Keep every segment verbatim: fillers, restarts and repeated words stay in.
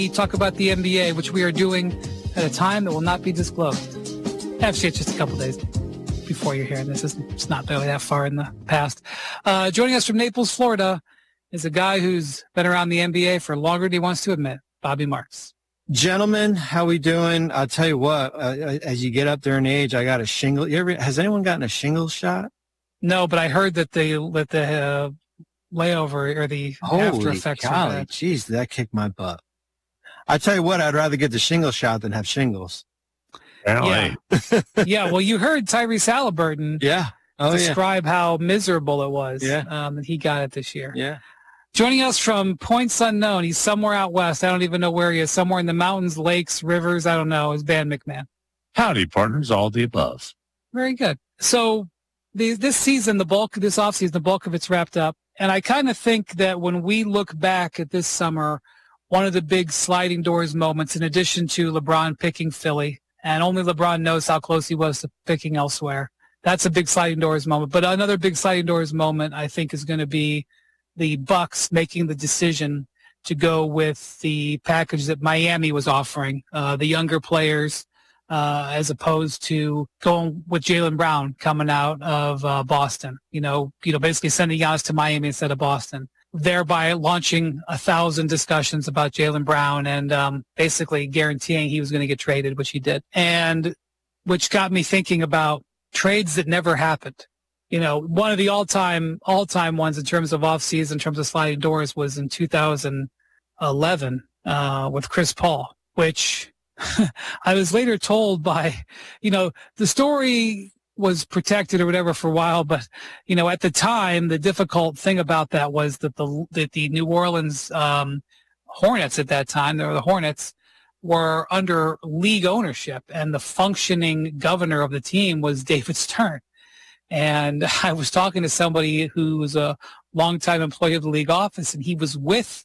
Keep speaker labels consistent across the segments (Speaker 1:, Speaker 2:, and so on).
Speaker 1: We talk about the N B A, which we are doing at a time that will not be disclosed. Actually, it's just a couple days before you're hearing this. It's not really that far in the past. Uh, joining us from Naples, Florida, is a guy who's been around the N B A for longer than he wants to admit, Bobby Marks.
Speaker 2: Gentlemen, how we doing? I'll tell you what, uh, as you get up there in age, I got a shingle. You ever, has anyone gotten a shingles shot?
Speaker 1: No, but I heard that the, that the uh, layover or the
Speaker 2: Holy
Speaker 1: after effects
Speaker 2: golly,
Speaker 1: are bad.
Speaker 2: Jeez, that kicked my butt. I tell you what, I'd rather get the shingle shot than have shingles.
Speaker 1: Yeah. Yeah, well, you heard Tyrese Halliburton
Speaker 2: yeah. Oh,
Speaker 1: describe
Speaker 2: yeah.
Speaker 1: how miserable it was
Speaker 2: yeah.
Speaker 1: um, that he got it this year.
Speaker 2: Yeah.
Speaker 1: Joining us from points unknown, he's somewhere out west. I don't even know where he is. Somewhere in the mountains, lakes, rivers. I don't know. Is Ben McMahon.
Speaker 3: Howdy, partners. All the above.
Speaker 1: Very good. So the, this season, the bulk of this offseason, the bulk of it's wrapped up. And I kind of think that when we look back at this summer, one of the big sliding doors moments, in addition to LeBron picking Philly, and only LeBron knows how close he was to picking elsewhere. That's a big sliding doors moment. But another big sliding doors moment, I think, is going to be the Bucks making the decision to go with the package that Miami was offering, uh, the younger players, uh, as opposed to going with Jaylen Brown coming out of uh, Boston. You know, you know, basically sending Giannis to Miami instead of Boston, thereby launching a thousand discussions about Jaylen Brown and um, basically guaranteeing he was going to get traded, which he did, and which got me thinking about trades that never happened. You know, one of the all-time, all-time ones in terms of offseason, in terms of sliding doors, was in two thousand eleven uh, with Chris Paul, which I was later told by, you know, the story was protected or whatever for a while, but, you know, at the time, the difficult thing about that was that the that the New Orleans um, Hornets at that time, they were the Hornets, were under league ownership, and the functioning governor of the team was David Stern. And I was talking to somebody who was a longtime employee of the league office, and he was with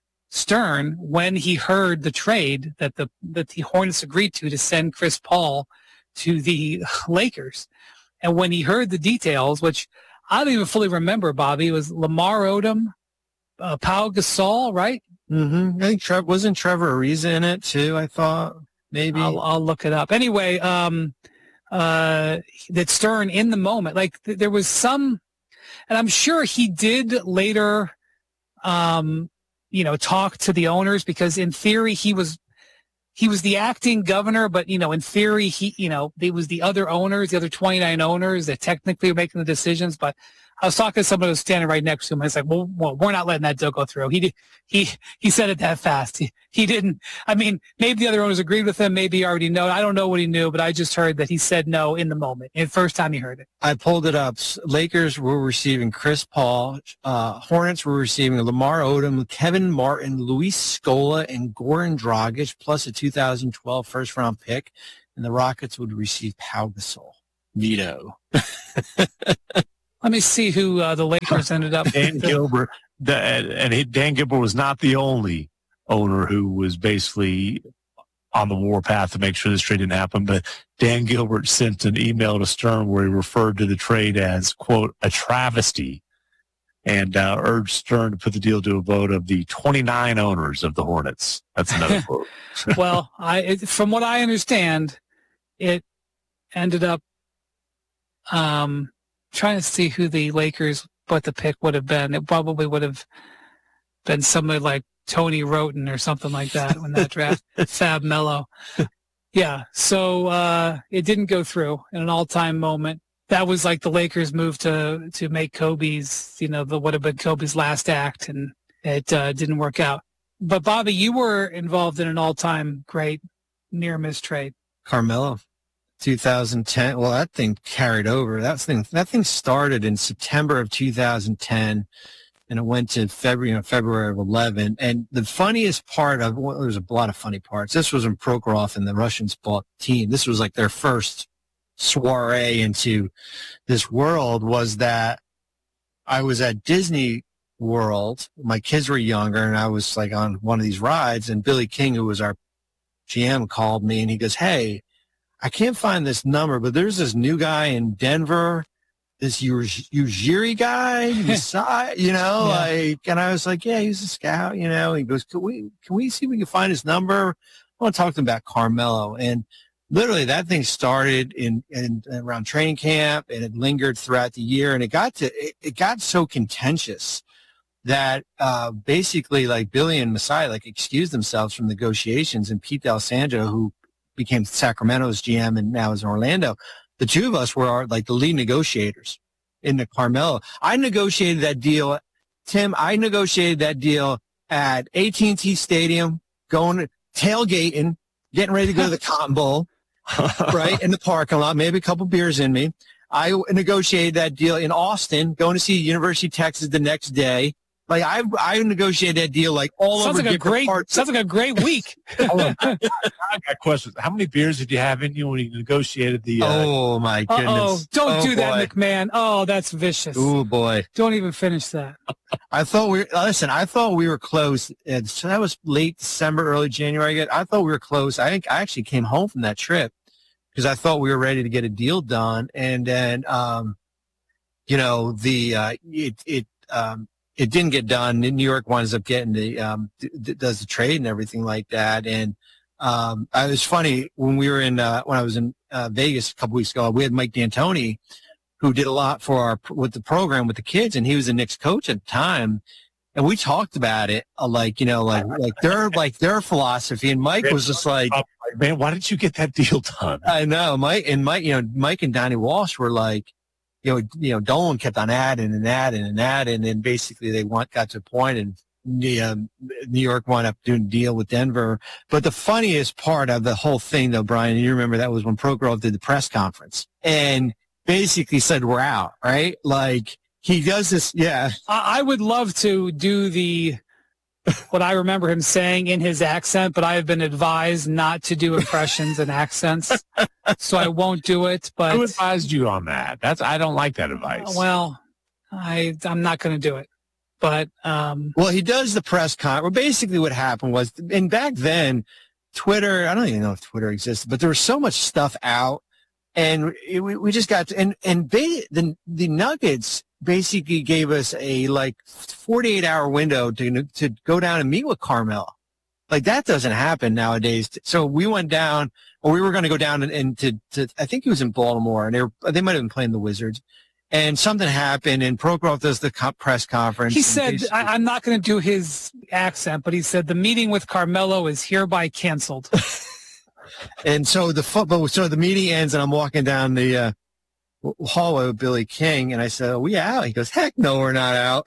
Speaker 1: Stern when he heard the trade that the that the Hornets agreed to to send Chris Paul to the Lakers. And when he heard the details, which I don't even fully remember, Bobby, it was Lamar Odom, uh, Pau Gasol, right?
Speaker 2: Mm-hmm. I think Tre- wasn't Trevor Ariza in it too, I thought, maybe.
Speaker 1: I'll, I'll look it up. Anyway, um, uh, that Stern in the moment, like th- there was some, and I'm sure he did later, um, you know, talk to the owners, because in theory he was, he was the acting governor, but, you know, in theory he, you know, it was the other owners, the other twenty-nine owners that technically were making the decisions. But I was talking to somebody who was standing right next to him. I was like, well, well, we're not letting that deal go through. He did, he, he said it that fast. He, he didn't, I mean, maybe the other owners agreed with him. Maybe he already know. I don't know what he knew, but I just heard that he said no in the moment. The first time he heard it.
Speaker 2: I pulled it up. Lakers were receiving Chris Paul. Uh, Hornets were receiving Lamar Odom, Kevin Martin, Luis Scola, and Goran Dragic, plus a two thousand twelve first round pick. And the Rockets would receive Pau Gasol. Vito.
Speaker 1: Let me see who uh, the Lakers ended up.
Speaker 3: Dan Gilbert, the, and he, Dan Gilbert was not the only owner who was basically on the warpath to make sure this trade didn't happen. But Dan Gilbert sent an email to Stern where he referred to the trade as, quote, a travesty, and uh, urged Stern to put the deal to a vote of the twenty-nine owners of the Hornets. That's another quote.
Speaker 1: Well, I, it, from what I understand, it ended up um, trying to see who the Lakers, what the pick would have been. It probably would have been somebody like Tony Roten or something like that when that draft. Fab Mello. Yeah. So uh, it didn't go through in an all-time moment. That was like the Lakers' move to to make Kobe's, you know, the would have been Kobe's last act, and it uh, didn't work out. But Bobby, you were involved in an all-time great near miss trade.
Speaker 2: Carmelo. two thousand ten. Well, that thing carried over. That thing, that thing started in September of two thousand ten, and it went to February, you know, February of eleven. And the funniest part of, well, there's a lot of funny parts. This was when Prokhorov and the Russians bought the team. This was like their first soiree into this world. Was that I was at Disney World. My kids were younger, and I was like on one of these rides, and Billy King, who was our G M, called me, and he goes, "Hey, I can't find this number, but there's this new guy in Denver this Ujiri Ujiri guy, Masai, you know,
Speaker 1: Yeah.
Speaker 2: like, and I was like, yeah, he's a scout, you know. He goes, can we, can we see if we can find his number? I want to talk to him about Carmelo. And literally that thing started in, in around training camp, and it lingered throughout the year. And it got to, it, it got so contentious that uh, basically like Billy and Masai like excused themselves from negotiations, and Pete D'Alessandro, who became Sacramento's G M and now is in Orlando, the two of us were our, like the lead negotiators in the Carmelo. I negotiated that deal, Tim. I negotiated that deal at A T and T Stadium, going tailgating, getting ready to go to the Cotton Bowl, right in the parking lot, maybe a couple beers in me. I negotiated that deal in Austin, going to see University of Texas the next day. Like I, I negotiated that deal like all
Speaker 1: sounds
Speaker 2: over
Speaker 1: like a
Speaker 2: different
Speaker 1: great
Speaker 2: parts.
Speaker 1: sounds like a great week.
Speaker 3: I got questions. How many beers did you have in you when you negotiated the? Uh,
Speaker 2: Oh my goodness!
Speaker 1: Uh-oh. Don't
Speaker 2: Oh,
Speaker 1: do that,
Speaker 2: boy.
Speaker 1: McMahon. Oh, that's vicious.
Speaker 2: Oh boy!
Speaker 1: Don't even finish that.
Speaker 2: I thought we listen. I thought we were close. And so that was late December, early January. I thought we were close. I think I actually came home from that trip because I thought we were ready to get a deal done. And then, um, you know, the uh, it it um, it didn't get done. New York winds up getting the um, d- d- does the trade and everything like that. And um, it was funny when we were in uh, when I was in uh, Vegas a couple weeks ago. We had Mike D'Antoni, who did a lot for our with the program with the kids, and he was the Knicks coach at the time. And we talked about it, uh, like you know, like like their like their philosophy. And Mike was just like,
Speaker 3: man, why didn't you get that deal done?
Speaker 2: I know, Mike and Mike, you know, Mike and Donnie Walsh were like, you know, you know, Dolan kept on adding and adding and adding, and then basically they want got to a point, and the, um, New York wound up doing a deal with Denver. But the funniest part of the whole thing, though, Brian, you remember that was when Prokhorov did the press conference and basically said we're out, right? Like he does this, yeah.
Speaker 1: I, I would love to do the what I remember him saying in his accent, but I have been advised not to do impressions and accents, so I won't do it. But
Speaker 3: Who advised you on that? That's I don't like that advice.
Speaker 1: well, I I'm not going to do it. But um,
Speaker 2: Well, he does the press con. Well, basically what happened was, and back then, Twitter, I don't even know if Twitter existed, but there was so much stuff out, and it, we, we just got to, and, and they, the, the Nuggets basically gave us a like forty-eight hour window to, to go down and meet with Carmelo. Like that doesn't happen nowadays. So we went down, or we were going to go down and, and to, to, I think he was in Baltimore, and they were, they might have been playing the Wizards. And something happened, and Prokhorov does the co- press conference.
Speaker 1: he
Speaker 2: and
Speaker 1: said,
Speaker 2: basically-
Speaker 1: I, I'm not going to do his accent, but he said the meeting with Carmelo is hereby canceled.
Speaker 2: And so the football, so the meeting ends, and I'm walking down the uh, hallway with Billy King, and I said, "Are we out?" He goes, "Heck no, we're not out."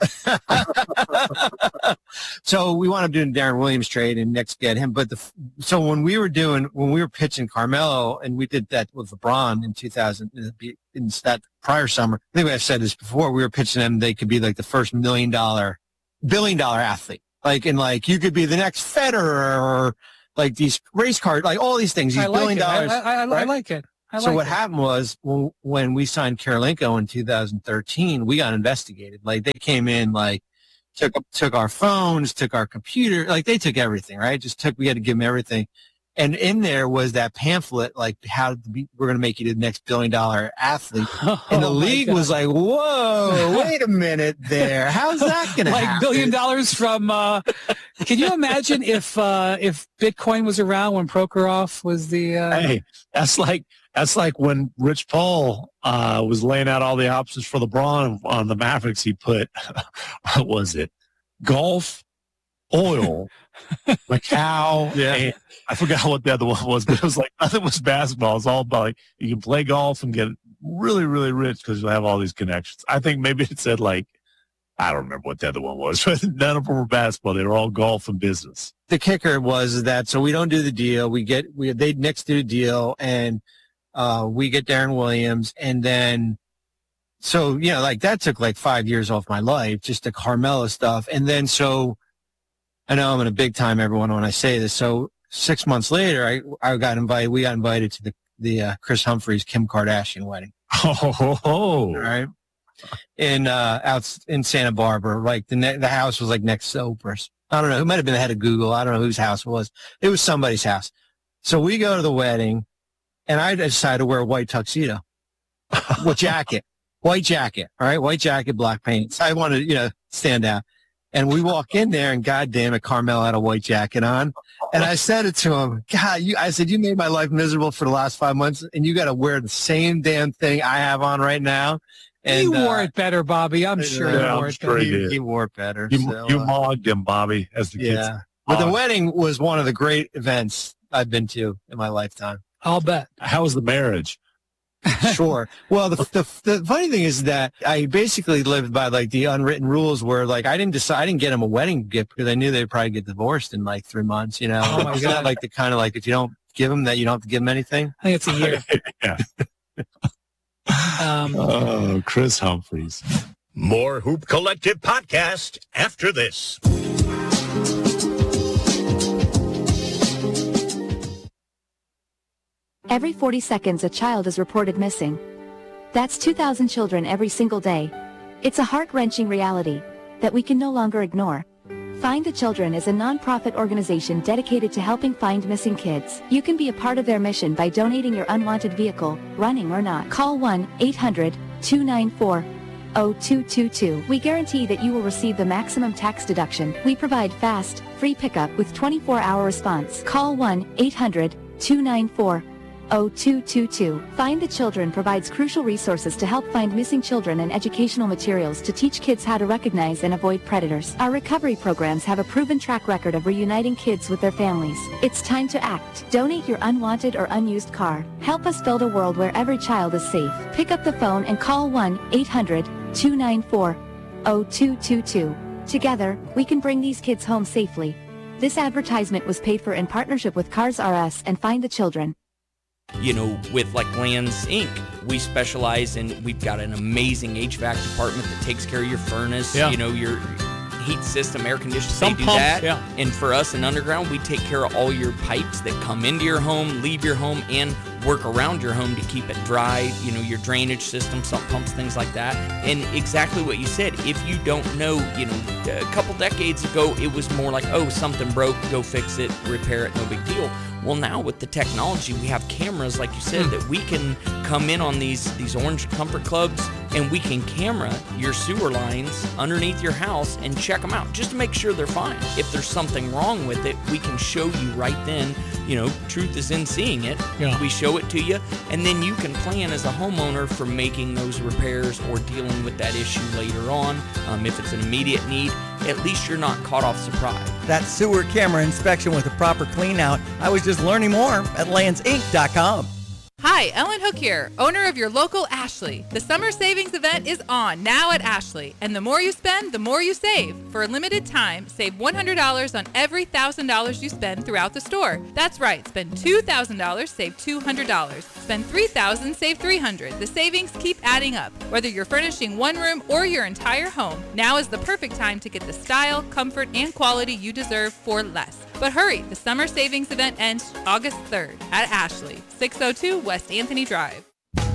Speaker 2: So we wound up doing Darren Williams trade and next get him. But the so when we were doing when we were pitching Carmelo, and we did that with LeBron in two thousand in that prior summer. I think I've said this before. We were pitching them; they could be like the first million dollar, billion dollar athlete. Like and like you could be the next Federer or like these race cars, like all these things. These
Speaker 1: I like
Speaker 2: billion
Speaker 1: it. I,
Speaker 2: dollars.
Speaker 1: I, I, I
Speaker 2: right?
Speaker 1: like it. I
Speaker 2: So
Speaker 1: like
Speaker 2: what
Speaker 1: it.
Speaker 2: happened was when, when we signed Karolinko in two thousand thirteen, we got investigated. Like they came in, like took took our phones, took our computer, like they took everything, right? Just took. We had to give them everything. And in there was that pamphlet, like how to be, we're going to make you the next billion dollar athlete. And the
Speaker 1: Oh, my
Speaker 2: league
Speaker 1: God.
Speaker 2: was like, "Whoa, wait a minute there. How's that going to
Speaker 1: like
Speaker 2: happen?"
Speaker 1: billion dollars from. Uh, can you imagine if uh, if Bitcoin was around when Prokhorov was the? Uh,
Speaker 3: Hey, that's like that's like when Rich Paul uh, was laying out all the options for LeBron on the Mavericks. He put, what was it? Golf, oil, Macau,
Speaker 2: Yeah.
Speaker 3: and I forgot what the other one was, but it was like nothing was basketball. It's all about like you can play golf and get really, really rich because you'll have all these connections. I think maybe it said like, I don't remember what the other one was, but none of them were basketball. They were all golf and business.
Speaker 2: The kicker was that so we don't do the deal. We get we they next do the deal, and uh, we get Darren Williams, and then so you know like that took like five years off my life, just the Carmelo stuff, and then so I know I'm in a big time everyone when I say this. So six months later, I I got invited. We got invited to the the uh, Chris Humphries Kim Kardashian wedding.
Speaker 3: Oh, ho, ho.
Speaker 2: All right. In uh out in Santa Barbara, like the ne- the house was like next to Oprah's. I don't know. Who might have been the head of Google. I don't know whose house it was. It was somebody's house. So we go to the wedding, and I decided to wear a white tuxedo with jacket. white jacket, all right, white jacket, black paint. I wanted, you know, stand out. And we walk in there, and God damn it, Carmel had a white jacket on. And I said it to him, God, you, I said, you made my life miserable for the last five months, and you got to wear the same damn thing I have on right now. And,
Speaker 1: he wore
Speaker 2: uh,
Speaker 1: it better, Bobby. I'm sure
Speaker 3: yeah,
Speaker 1: he wore
Speaker 3: I'm
Speaker 1: it
Speaker 3: sure
Speaker 1: better.
Speaker 3: he
Speaker 2: he,
Speaker 3: did.
Speaker 2: he wore it better.
Speaker 3: You,
Speaker 2: so,
Speaker 3: you
Speaker 2: uh,
Speaker 3: mogged him, Bobby, as the kids.
Speaker 2: yeah. But the
Speaker 3: Uh,
Speaker 2: wedding was one of the great events I've been to in my lifetime.
Speaker 1: I'll bet.
Speaker 3: How was the marriage?
Speaker 2: Sure. Well, the, the the funny thing is that I basically lived by like the unwritten rules where like I didn't decide, I didn't get him a wedding gift because I knew they'd probably get divorced in like three months, you know.
Speaker 1: Oh, my
Speaker 2: It's
Speaker 1: God.
Speaker 2: not like the kind of like if you don't give them that, you don't have to give them anything.
Speaker 1: I think it's a year.
Speaker 3: Yeah.
Speaker 1: Um,
Speaker 3: Oh, Chris Humphreys.
Speaker 4: More Hoop Collective podcast after this.
Speaker 5: Every forty seconds, a child is reported missing. That's two thousand children every single day. It's a heart-wrenching reality that we can no longer ignore. Find the Children is a non-profit organization dedicated to helping find missing kids. You can be a part of their mission by donating your unwanted vehicle, running or not. Call one eight hundred two nine four zero two two two. We guarantee that you will receive the maximum tax deduction. We provide fast, free pickup with twenty-four hour response. Call one eight hundred two nine four zero two two two. Find the Children provides crucial resources to help find missing children and educational materials to teach kids how to recognize and avoid predators. Our recovery programs have a proven track record of reuniting kids with their families. It's time to act. Donate your unwanted or unused car. Help us build a world where every child is safe. Pick up the phone and call one eight hundred two nine four zero two two two. Together, we can bring these kids home safely. This advertisement was paid for in partnership with Cars R Us and Find the Children.
Speaker 6: You know, with like Lands Incorporated, we specialize in, we've got an amazing H V A C department that takes care of your furnace,
Speaker 7: Yeah.
Speaker 6: you know, your heat system, air conditioning,
Speaker 7: Some
Speaker 6: they do
Speaker 7: pumps,
Speaker 6: that.
Speaker 7: yeah.
Speaker 6: And for us in Underground, we take care of all your pipes that come into your home, leave your home, and work around your home to keep it dry, you know, your drainage system, sump pumps, things like that. And exactly what you said, if you don't know, you know, a couple decades ago, it was more like, oh, something broke, go fix it, repair it, no big deal. Well, now with the technology, we have cameras, like you said, that we can come in on these, these Orange Comfort Clubs, and we can camera your sewer lines underneath your house and check them out just to make sure they're fine. If there's something wrong with it, we can show you right then. You know, truth is in seeing it.
Speaker 7: Yeah.
Speaker 6: We show it to you, and then you can plan as a homeowner for making those repairs or dealing with that issue later on. Um, if it's an immediate need, at least you're not caught off surprise.
Speaker 8: That sewer camera inspection with a proper clean out. I was just learning more at lands inc dot com.
Speaker 9: Hi, Ellen Hook here, owner of your local Ashley. The summer savings event is on now at Ashley, and the more you spend, the more you save. For a limited time, save one hundred dollars on every one thousand dollars you spend throughout the store. That's right, spend two thousand dollars, save two hundred dollars. Spend three thousand dollars, save three hundred dollars. The savings keep adding up, whether you're furnishing one room or your entire home. Now is the perfect time to get the style, comfort, and quality you deserve for less. But hurry, the summer savings event ends August third at Ashley, six oh two West Anthony Drive.